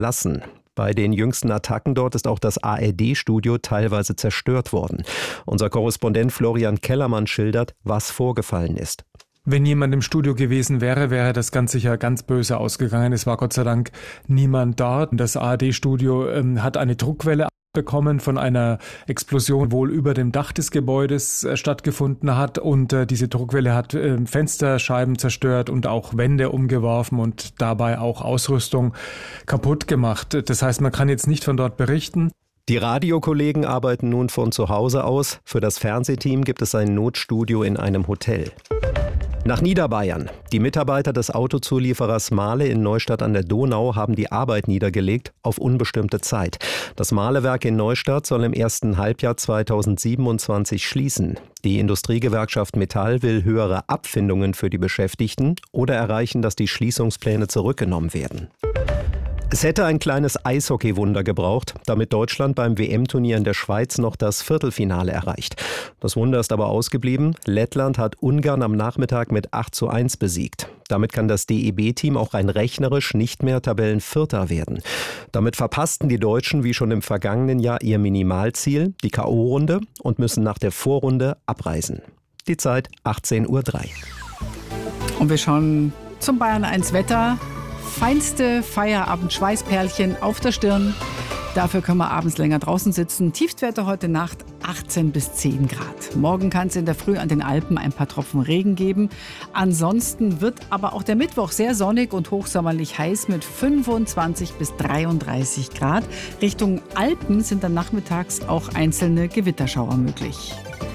lassen. Bei den jüngsten Attacken dort ist auch das ARD-Studio teilweise zerstört worden. Unser Korrespondent Florian Kellermann schildert, was vorgefallen ist. Wenn jemand im Studio gewesen wäre, wäre das ganz sicher ganz böse ausgegangen. Es war Gott sei Dank niemand dort. Das ARD-Studio hat eine Druckwelle bekommen von einer Explosion, wohl über dem Dach des Gebäudes stattgefunden hat. Und diese Druckwelle hat Fensterscheiben zerstört und auch Wände umgeworfen und dabei auch Ausrüstung kaputt gemacht. Das heißt, man kann jetzt nicht von dort berichten. Die Radiokollegen arbeiten nun von zu Hause aus. Für das Fernsehteam gibt es ein Notstudio in einem Hotel. Nach Niederbayern. Die Mitarbeiter des Autozulieferers Mahle in Neustadt an der Donau haben die Arbeit niedergelegt auf unbestimmte Zeit. Das Mahlewerk in Neustadt soll im ersten Halbjahr 2027 schließen. Die Industriegewerkschaft Metall will höhere Abfindungen für die Beschäftigten oder erreichen, dass die Schließungspläne zurückgenommen werden. Es hätte ein kleines Eishockeywunder gebraucht, damit Deutschland beim WM-Turnier in der Schweiz noch das Viertelfinale erreicht. Das Wunder ist aber ausgeblieben. Lettland hat Ungarn am Nachmittag mit 8:1 besiegt. Damit kann das DEB-Team auch rein rechnerisch nicht mehr Tabellenvierter werden. Damit verpassten die Deutschen wie schon im vergangenen Jahr ihr Minimalziel, die K.O.-Runde, und müssen nach der Vorrunde abreisen. Die Zeit 18:03 Uhr. Und wir schauen zum Bayern 1 Wetter. Feinste Feierabend-Schweißperlchen auf der Stirn. Dafür können wir abends länger draußen sitzen. Tiefstwerte heute Nacht 18 bis 10 Grad. Morgen kann es in der Früh an den Alpen ein paar Tropfen Regen geben. Ansonsten wird aber auch der Mittwoch sehr sonnig und hochsommerlich heiß mit 25 bis 33 Grad. Richtung Alpen sind dann nachmittags auch einzelne Gewitterschauer möglich.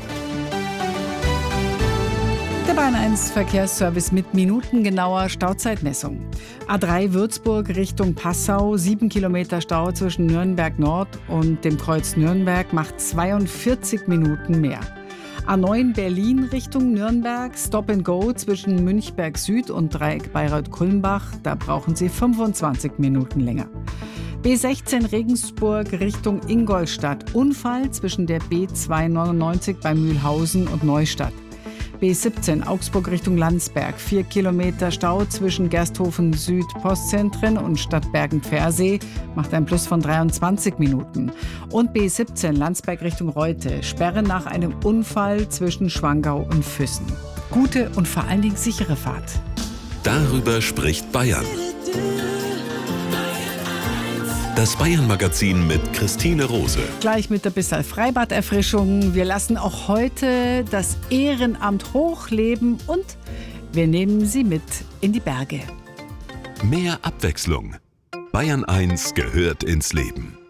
Der Bayern 1 Verkehrsservice mit minutengenauer Stauzeitmessung. A3 Würzburg Richtung Passau, 7 Kilometer Stau zwischen Nürnberg Nord und dem Kreuz Nürnberg macht 42 Minuten mehr. A9 Berlin Richtung Nürnberg, Stop and Go zwischen Münchberg Süd und Dreieck Bayreuth-Kulmbach, da brauchen Sie 25 Minuten länger. B16 Regensburg Richtung Ingolstadt, Unfall zwischen der B299 bei Mühlhausen und Neustadt. B17 Augsburg Richtung Landsberg, 4 Kilometer Stau zwischen Gersthofen Süd Postzentren und Stadt Bergen-Pfersee, macht ein Plus von 23 Minuten. Und B17 Landsberg Richtung Reute, Sperre nach einem Unfall zwischen Schwangau und Füssen. Gute und vor allen Dingen sichere Fahrt. Darüber spricht Bayern. Das Bayern-Magazin mit Christine Rose. Gleich mit der Bissau Freibad-Erfrischung. Wir lassen auch heute das Ehrenamt hochleben und wir nehmen Sie mit in die Berge. Mehr Abwechslung. Bayern 1 gehört ins Leben.